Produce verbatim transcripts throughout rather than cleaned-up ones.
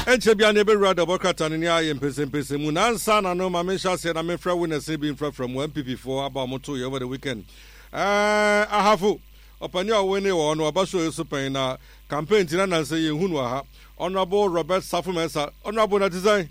enche bia na be rada bokata ne aye mpese mpese mu na nsa na no ma me sha se na me fra winners be in from one P P four about moto over the weekend. Uh ahafu opani awene wo no aba so super na campaign tina na say yehunu ha. Honorable Robert Safumensa, Honorable na design.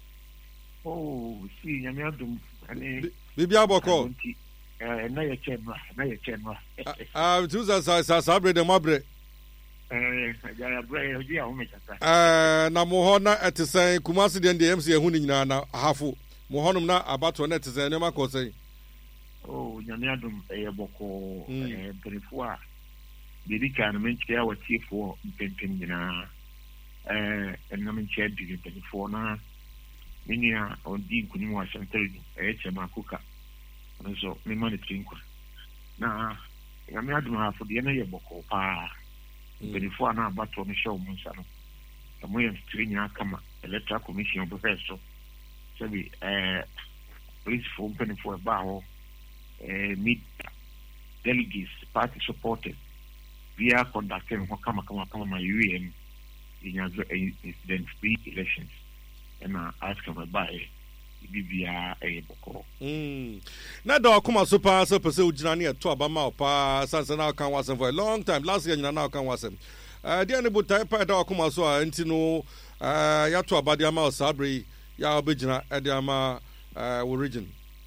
Oh, see, nyame adum. Bibi aboko. Eh na ye chema, na ye chema. Ah, tu sa sa sa sabre de mabre. Eh, ya bre oji a home chata. Eh, na mo ho na etesen Kumasi de M C ehunu nyina na hafu. Mo honum na abato na etesen ne makọ sei. Oh, nyame adum eh boko eh brefo a. Bibi kan menchia watifo mpempem nyina. Eh, enam nche di brefo na minia ondi nkunimu wa santeri eh chema kuka. Nso me mani trinkwa. Na nyame adum hafu de na ye boko pa. Benefo na abato me show mun sano mo yem strinya kama electoral commission professor so be eh police for benefo ba ho eh meet delegates party supporters via conducting ho kama kama kama ma U M in incident free elections and I ask them by bibia eh boko mm na do kuma so pa so pese ugina na to abama pa sansa na kan wasem for a long time last year na kan wasem eh dia ne butai pa da kuma so a enti no eh ya to abade ama osabre ya obegina e dia ama eh origin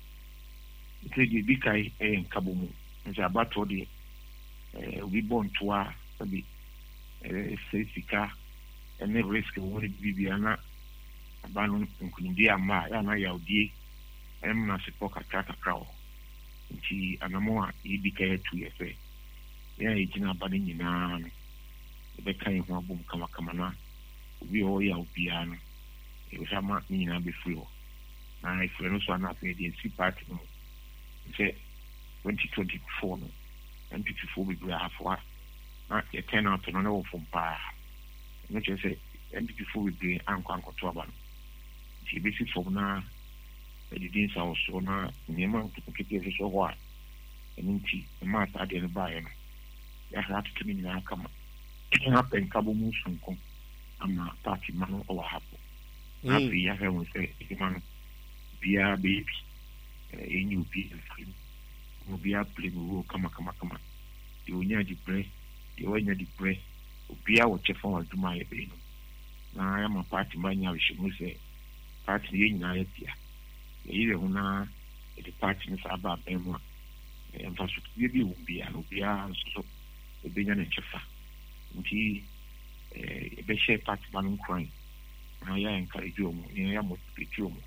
tedi bikai eh kabomu nja abato de eh we born to a sabi eh safika ene risk woni bibia na abanu nkunidi ama ya na yaudie em na sipo kakaka krawo nti anamo a ibika etu yefe ya ejina abani nyina no be kan ho abum kama kama na obi o ya obia no e wo sama nyina be free o na ifre no so na pe de si party no se twenty twenty-four no M P P four be bra afwa na ye turn out no no from pa no che se M P P four be bra anko anko to aba no ti be si from na e di sa so na nyema nkeke se so ho a enti ma ta de no ba ye no ya ha to mi na kama na pen kabo mu sunko ama party man o hapo na bi ya he mo se e man bia baby e nyu bi free mo bia play mo kama kama kama yo nya di pre yo nya di pre bia wo chefon wa duma ye be no na ya ma party man nya we mo se party ye nya ye tia ye ho na e party ni sa ba be mo e mfa so ye bi wo bia no bia so e be nya na chefa nti e be share party man crying na ya encourage o mo ya motivate o mo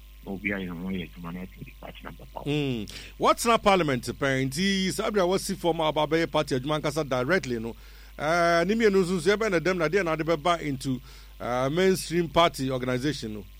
Mm. What's not parliament apparently Sabria was see former Ababe party Adjumankasa directly no uh nimi enu nso ebe na dem na dey na dey ba into uh, mainstream party organization no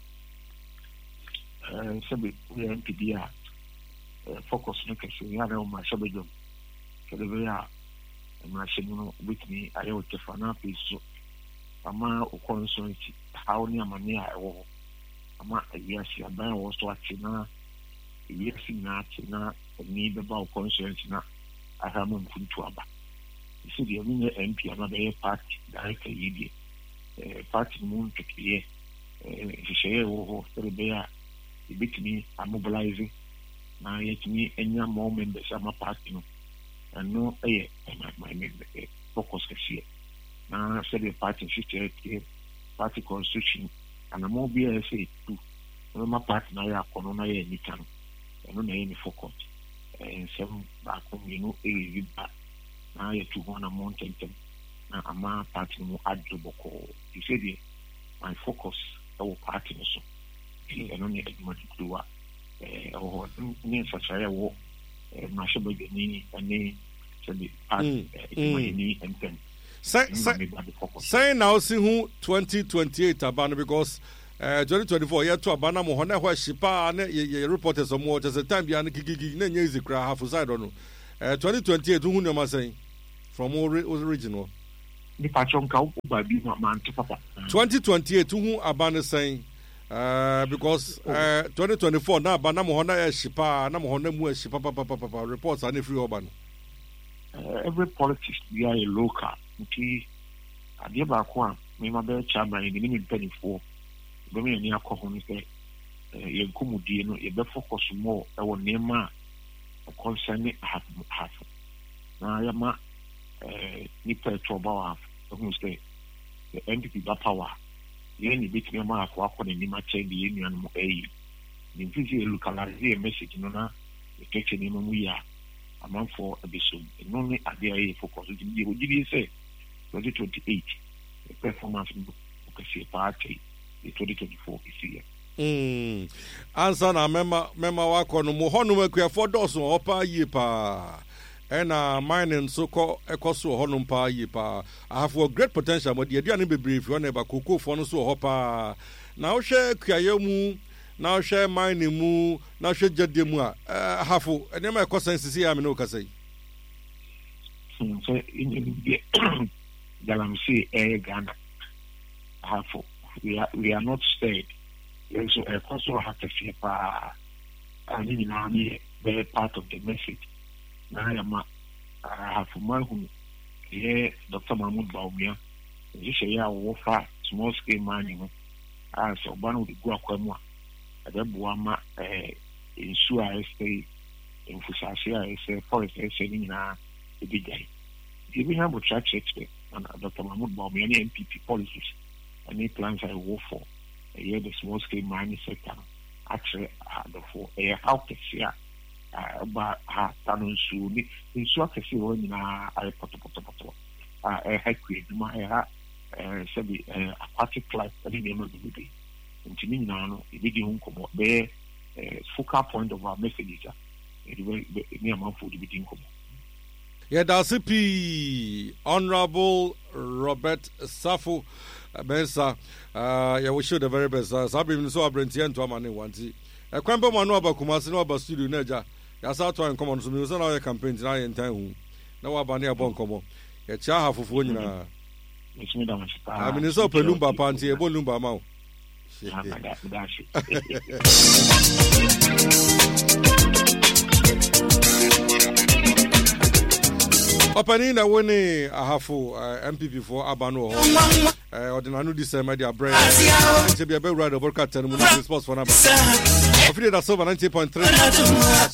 uh so we M P D a focus no kase ya na ma shabejom so the way a ma shenu with me ayo tefana peso ama o consultancy how ni amani a ewo ama yes ya ban was to atina yes na atina ni be ba conference na aha mo mfuntu aba isi de mi M P ama be party direct yidi eh party mo ntukiye eh sheye wo ho be ya ibitimi mobilizing na yetimi enya mo members ama party no no eh my member focus kasi na se the party shite party constitution and I'm be a say too. My partner ya kono na ye nikan. Eno na ye ni focus. And some back home you know e ba na ye to one mountain tem. Na ama party mo adjoboko. You say the my focus our party no so. Eno ni edmo do wa. Eh o ni fa sare wo ma shebe ni ani so the party ni enten. Say, say, say now see who twenty twenty-eight abano because uh twenty twenty-four year to abana mo hona hwa shipa na ye reporters mo just the time bia na gigigi na nya easy cry half side no uh twenty twenty-eight who no ma say from original the patron ka ba bi ma anto papa twenty twenty-eight who abana saying uh because uh twenty twenty-four na abana mo hona ya shipa na mo hona mu shipa papa papa reports are free urban every politics we are a local nti ade ba ko a me ma be chairman ni me mpani fo be me ni akọ ho ni say ye nkomudie no ye be focus more e wo nema concern half half na ya ma eh ni pe to ba wa who say the N P P ba power ye ni bit me ma akọ akọ ni ma che bi enu anu eh ni fisi localize message no na e keke ni mu ya amanfo abiso no ni ade aye focus di o di say twenty twenty-eight the performance ko se party twenty twenty-four is here. Mm. Answer na mema mema wako no mo honu makuafo doso opa yi pa. Ena mining so ko ekoso honu pa yi pa. I have a great potential but the aduane bebre fi on eba koko fo no so hopa. Na wo hwe kuaye mu, na wo hwe mining mu, na wo hwe jade mu a hafo enema ekosensisi ya me no kasai. So in the Galamsey air Ghana hafo we are we are not stayed. So a also have to see pa ani na ni very part of the message. Na ya ma have my who here Doctor Mahmoud Baumia. This year we offer small scale mining. Ah so ban we go akwamu. Ade boama eh insure stay in Fusasi say forest say ni na e bi dai. We have a track expert and Doctor Mahmoud Baumia any N P P policies any plans I work for. Yeah, the small scale mining sector actually had for a how to see about her tunnel soon. In short, I see when I put a I had created my said aquatic life, I didn't know the baby. And to me now, it didn't come up there. Focal point of our message is near my food within come. Yeah, that's P. Honorable Robert Safo. Bensa, uh, yeah, we should the very best. Sabri, so Brentian to Amani Wanti. A crumble man over Kumasi, no about studio Neja. That's how to come on some news on our campaigns now in time. No about near Boncomo. A chaha for phone. I mean, it's open Lumba Panty, a Bolumba Mount. Opening a winning a half M P P for Abano or the Nanu December, their brain to be a better rider of Burkhardt and Sports for number. I feel that's over ninety point three.